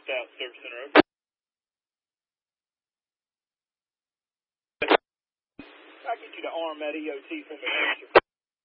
South Service Center, over. I'll get you to arm that EOT for me, sir.